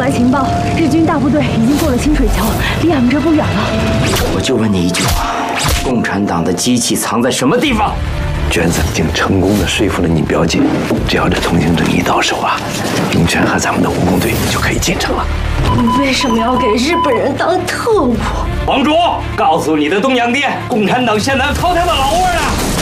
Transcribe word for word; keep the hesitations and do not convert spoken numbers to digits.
来情报，日军大部队已经过了清水桥，离俺们这不远了。 我就问你一句话：共产党的机器藏在什么地方？ 娟子已经成功的说服了你表姐，只要这通行证一到手啊，永泉和咱们的武工队就可以进城了。 你为什么要给日本人当特务？ 王卓，告诉你的东洋爹，共产党现在掏他的老窝了。